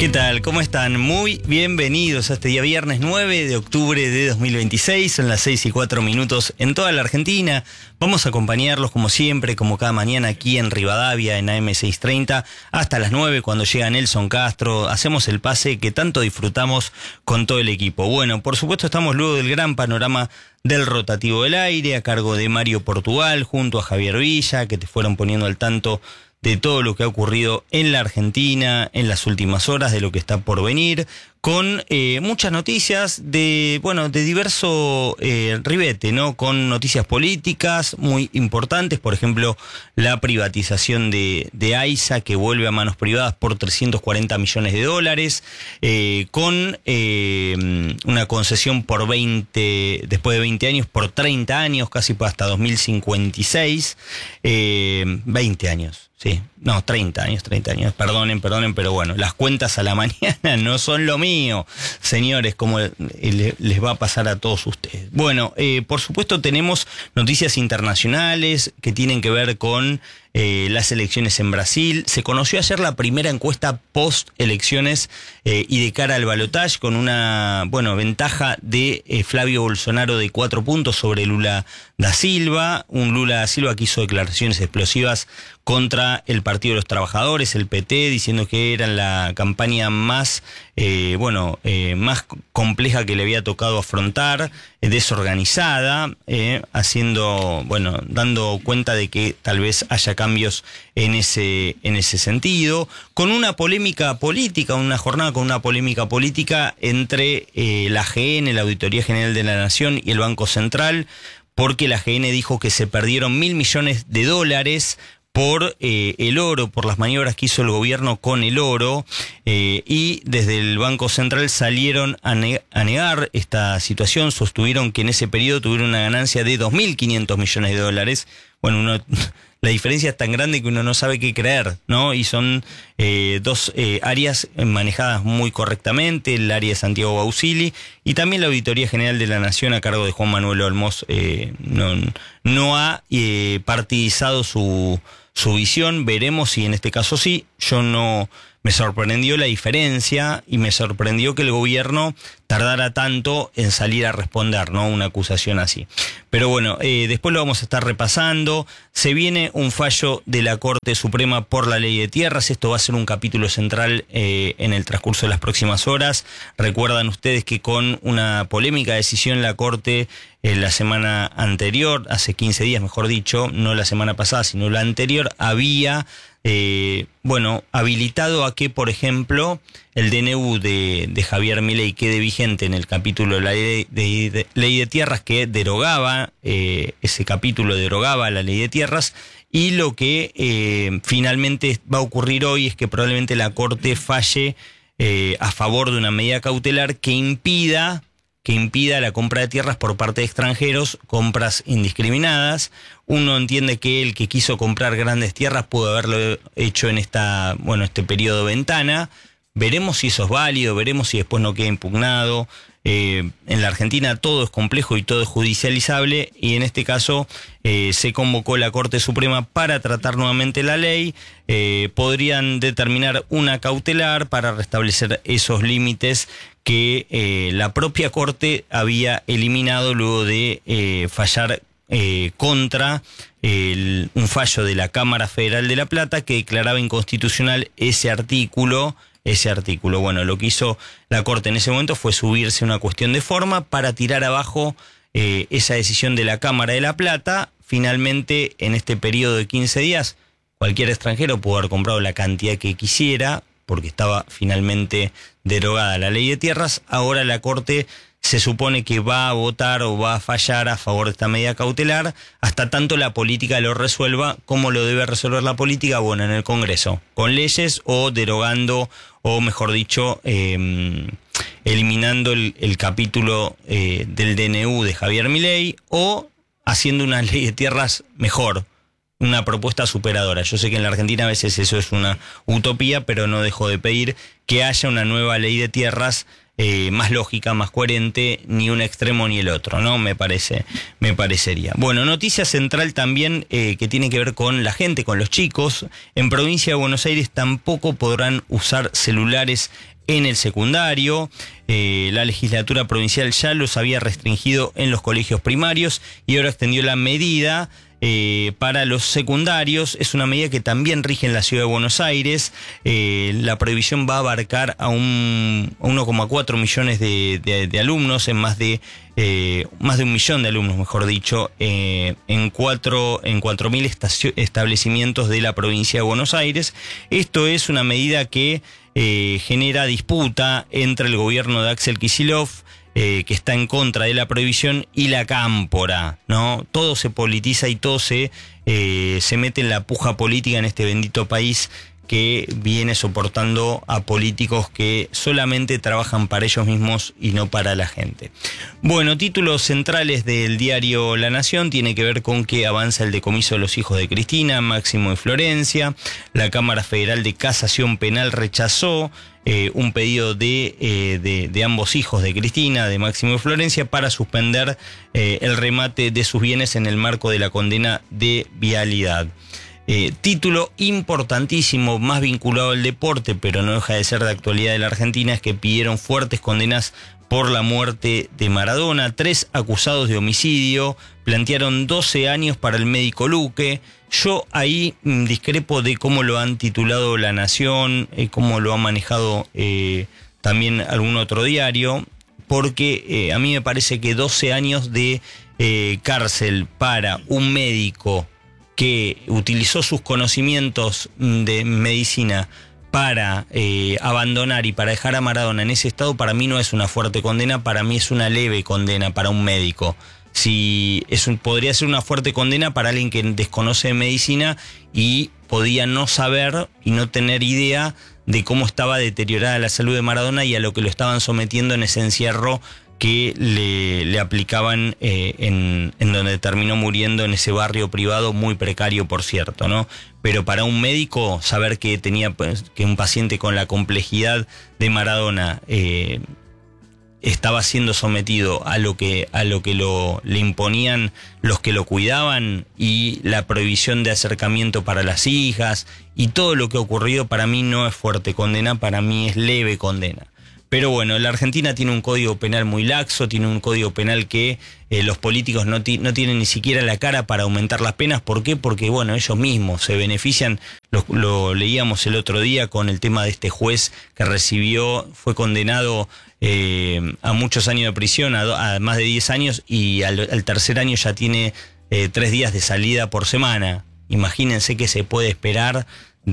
¿Qué tal? ¿Cómo están? Muy bienvenidos a este día viernes 9 de octubre de 2026, son las 6:04 en toda la Argentina. Vamos a acompañarlos como siempre, como cada mañana aquí en Rivadavia, en AM 630, hasta las 9 cuando llega Nelson Castro. Hacemos el pase que tanto disfrutamos con todo el equipo. Bueno, por supuesto estamos luego del gran panorama del rotativo del aire, a cargo de Mario Portugal, junto a Javier Villa, que te fueron poniendo al tanto de todo lo que ha ocurrido en la Argentina en las últimas horas, de lo que está por venir, con muchas noticias de diverso ribete, ¿no? Con noticias políticas muy importantes, por ejemplo, la privatización de AISA, que vuelve a manos privadas por $340 millones, con una concesión por después de 20 años, por 30 años, casi hasta 2056, 20 años. Sí, no, 30 años, perdonen, pero bueno, las cuentas a la mañana no son lo mío, señores, como les va a pasar a todos ustedes. Bueno, por supuesto tenemos noticias internacionales que tienen que ver con las elecciones en Brasil. Se conoció ayer la primera encuesta post-elecciones y de cara al balotaje, con una ventaja de Flavio Bolsonaro de 4 puntos sobre Lula da Silva. Un Lula da Silva que hizo declaraciones explosivas contra el Partido de los Trabajadores, el PT, diciendo que era la campaña más más compleja que le había tocado afrontar, desorganizada, dando cuenta de que tal vez haya cambios en ese sentido, con una polémica política, una jornada con una polémica política entre la AGN, la Auditoría General de la Nación, y el Banco Central, porque la AGN dijo que se perdieron $1.000 millones por el oro, por las maniobras que hizo el gobierno con el oro, y desde el Banco Central salieron a negar esta situación. Sostuvieron que en ese periodo tuvieron una ganancia de $2.500 millones. Bueno, la diferencia es tan grande que uno no sabe qué creer, ¿no? Y son dos áreas manejadas muy correctamente, el área de Santiago Bausili y también la Auditoría General de la Nación a cargo de Juan Manuel Olmos no ha partidizado su visión. Veremos si en este caso sí. Me sorprendió la diferencia y me sorprendió que el gobierno tardara tanto en salir a responder, ¿no? Una acusación así. Pero bueno, después lo vamos a estar repasando. Se viene un fallo de la Corte Suprema por la Ley de Tierras. Esto va a ser un capítulo central en el transcurso de las próximas horas. Recuerdan ustedes que con una polémica decisión la Corte la semana anterior, hace 15 días mejor dicho, no la semana pasada sino la anterior, había habilitado a que, por ejemplo, el DNU de Javier Milei quede vigente en el capítulo de la ley de tierras que derogaba, ese capítulo derogaba la ley de tierras, y lo que finalmente va a ocurrir hoy es que probablemente la Corte falle a favor de una medida cautelar que impida la compra de tierras por parte de extranjeros, compras indiscriminadas. Uno entiende que el que quiso comprar grandes tierras pudo haberlo hecho en este periodo de ventana. Veremos si eso es válido, veremos si después no queda impugnado. En la Argentina todo es complejo y todo es judicializable, y en este caso se convocó la Corte Suprema para tratar nuevamente la ley. Podrían determinar una cautelar para restablecer esos límites que la propia Corte había eliminado luego de fallar contra un fallo de la Cámara Federal de La Plata que declaraba inconstitucional ese artículo. Bueno, lo que hizo la Corte en ese momento fue subirse a una cuestión de forma para tirar abajo esa decisión de la Cámara de La Plata. Finalmente, en este periodo de 15 días, cualquier extranjero pudo haber comprado la cantidad que quisiera, porque estaba finalmente derogada la ley de tierras. Ahora la Corte se supone que va a votar o va a fallar a favor de esta medida cautelar hasta tanto la política lo resuelva. ¿Cómo lo debe resolver la política? Bueno, en el Congreso, con leyes o derogando, o mejor dicho, eliminando el capítulo del DNU de Javier Milei, o haciendo una ley de tierras mejor, una propuesta superadora. Yo sé que en la Argentina a veces eso es una utopía, pero no dejo de pedir que haya una nueva ley de tierras más lógica, más coherente, ni un extremo ni el otro, ¿no? Me parecería. Bueno, noticia central también que tiene que ver con la gente, con los chicos. En provincia de Buenos Aires tampoco podrán usar celulares en el secundario. La legislatura provincial ya los había restringido en los colegios primarios y ahora extendió la medida para los secundarios. Es una medida que también rige en la ciudad de Buenos Aires. La prohibición va a abarcar a 1,4 millones de alumnos, en más de 1 millón de alumnos, mejor dicho, en 4.000 establecimientos de la provincia de Buenos Aires. Esto es una medida que genera disputa entre el gobierno de Axel Kicillof, que está en contra de la prohibición, y la Cámpora, ¿no? Todo se politiza y todo se mete en la puja política en este bendito país que viene soportando a políticos que solamente trabajan para ellos mismos y no para la gente. Bueno, títulos centrales del diario La Nación tiene que ver con que avanza el decomiso de los hijos de Cristina, Máximo y Florencia. La Cámara Federal de Casación Penal rechazó un pedido de ambos hijos de Cristina, de Máximo y Florencia, para suspender el remate de sus bienes en el marco de la condena de vialidad. Título importantísimo, más vinculado al deporte, pero no deja de ser de actualidad de la Argentina, es que pidieron fuertes condenas por la muerte de Maradona. 3 acusados de homicidio plantearon 12 años para el médico Luque. Yo ahí discrepo de cómo lo han titulado La Nación, cómo lo ha manejado también algún otro diario, porque a mí me parece que 12 años de cárcel para un médico que utilizó sus conocimientos de medicina para abandonar y para dejar a Maradona en ese estado, para mí no es una fuerte condena, para mí es una leve condena para un médico. Podría ser una fuerte condena para alguien que desconoce de medicina y podía no saber y no tener idea de cómo estaba deteriorada la salud de Maradona y a lo que lo estaban sometiendo en ese encierro que le aplicaban en donde terminó muriendo, en ese barrio privado muy precario, por cierto, ¿no? Pero para un médico, saber que tenía que un paciente con la complejidad de Maradona estaba siendo sometido a lo que le imponían los que lo cuidaban, y la prohibición de acercamiento para las hijas y todo lo que ha ocurrido, para mí no es fuerte condena, para mí es leve condena. Pero bueno, la Argentina tiene un código penal muy laxo, tiene un código penal que los políticos no tienen ni siquiera la cara para aumentar las penas. ¿Por qué? Porque bueno, ellos mismos se benefician. Lo leíamos el otro día con el tema de este juez que fue condenado a muchos años de prisión, a más de 10 años, y al tercer año ya tiene 3 días de salida por semana. Imagínense qué se puede esperar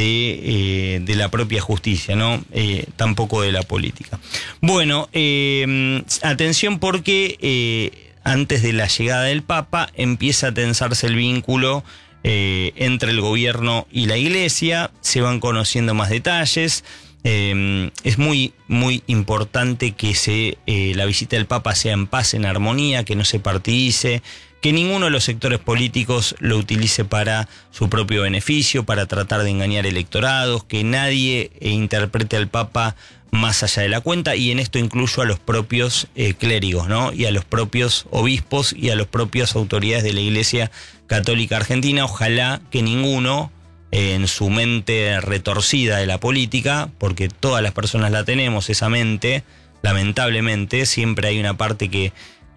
de la propia justicia, ¿no? Tampoco de la política. Bueno, atención, porque antes de la llegada del Papa empieza a tensarse el vínculo entre el gobierno y la Iglesia. Se van conociendo más detalles. Es muy, muy importante que la visita del Papa sea en paz, en armonía, que no se partidice, que ninguno de los sectores políticos lo utilice para su propio beneficio, para tratar de engañar electorados, que nadie interprete al Papa más allá de la cuenta, y en esto incluyo a los propios clérigos, ¿no? Y a los propios obispos y a las propias autoridades de la Iglesia Católica Argentina. Ojalá que ninguno, en su mente retorcida de la política, porque todas las personas la tenemos, esa mente, lamentablemente, siempre hay una parte que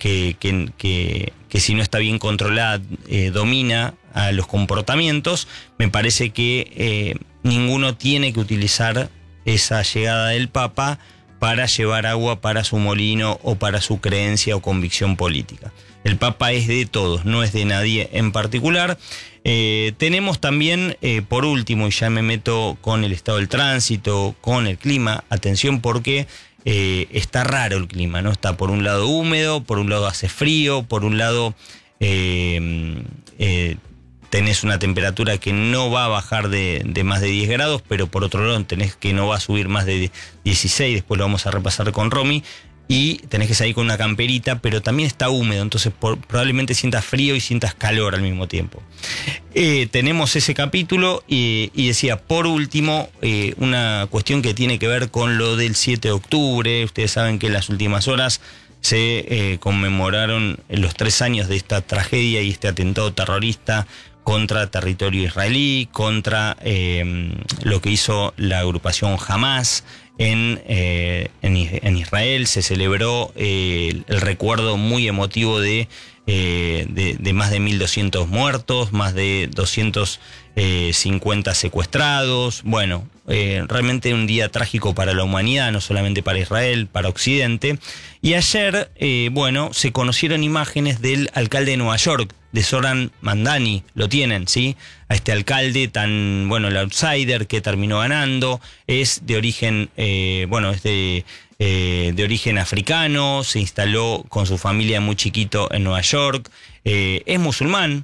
si no está bien controlada domina a los comportamientos. Me parece que ninguno tiene que utilizar esa llegada del Papa para llevar agua para su molino o para su creencia o convicción política. El Papa es de todos, no es de nadie en particular. Tenemos también, por último, y ya me meto con el estado del tránsito, con el clima, atención, porque está raro el clima, ¿no? Está por un lado húmedo, por un lado hace frío, por un lado tenés una temperatura que no va a bajar de más de 10 grados, pero por otro lado tenés que no va a subir más de 16, después lo vamos a repasar con Romy. y tenés que salir con una camperita, pero también está húmedo, entonces probablemente sientas frío y sientas calor al mismo tiempo. Tenemos ese capítulo y decía, por último, una cuestión que tiene que ver con lo del 7 de octubre. Ustedes saben que en las últimas horas se conmemoraron los 3 años de esta tragedia y este atentado terrorista contra territorio israelí, contra lo que hizo la agrupación Hamás en Israel. Se celebró el recuerdo muy emotivo de más de 1.200 muertos, más de 250 secuestrados. Bueno, realmente un día trágico para la humanidad, no solamente para Israel, para Occidente. Y ayer, se conocieron imágenes del alcalde de Nueva York, de Zohran Mamdani. Lo tienen, ¿sí? A este alcalde tan, el outsider que terminó ganando, es de origen, de origen africano, se instaló con su familia muy chiquito en Nueva York, es musulmán,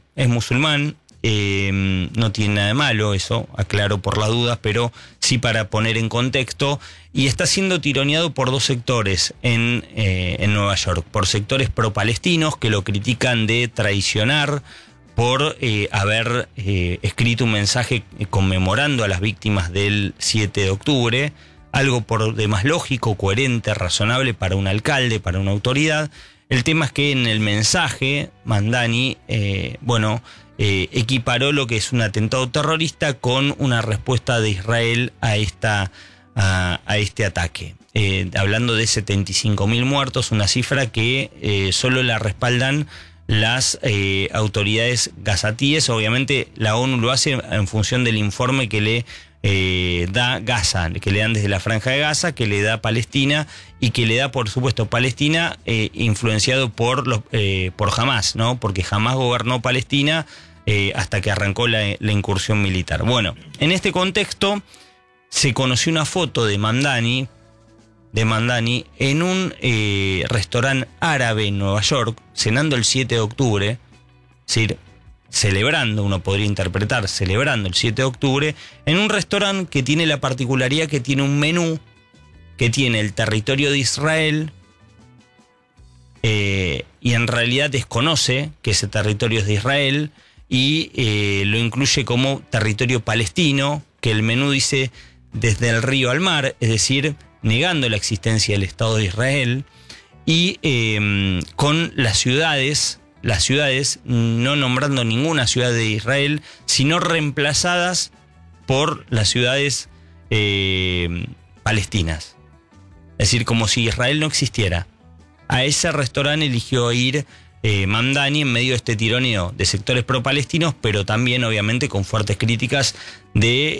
no tiene nada de malo eso, aclaro por las dudas, pero sí para poner en contexto, y está siendo tironeado por 2 sectores en Nueva York, por sectores pro-palestinos que lo critican de traicionar por haber escrito un mensaje conmemorando a las víctimas del 7 de octubre, algo por demás lógico, coherente, razonable para un alcalde, para una autoridad. El tema es que en el mensaje Mamdani, equiparó lo que es un atentado terrorista con una respuesta de Israel a este ataque. Hablando de 75.000 muertos, una cifra que solo la respaldan las autoridades gazatíes. Obviamente la ONU lo hace en función del informe que le da Gaza, que le dan desde la Franja de Gaza, que le da Palestina y que le da, por supuesto, Palestina influenciado por Hamás, ¿no? Porque Hamás gobernó Palestina hasta que arrancó la incursión militar. Bueno, en este contexto se conoció una foto de Mamdani en un restaurante árabe en Nueva York, cenando el 7 de octubre, es decir, celebrando, uno podría interpretar, celebrando el 7 de octubre, en un restaurante que tiene la particularidad que tiene un menú que tiene el territorio de Israel y en realidad desconoce que ese territorio es de Israel y lo incluye como territorio palestino, que el menú dice desde el río al mar, es decir, negando la existencia del Estado de Israel, y con las ciudades, no nombrando ninguna ciudad de Israel, sino reemplazadas por las ciudades palestinas. Es decir, como si Israel no existiera. A ese restaurante eligió ir Mamdani en medio de este tironeo de sectores pro-palestinos, pero también obviamente con fuertes críticas de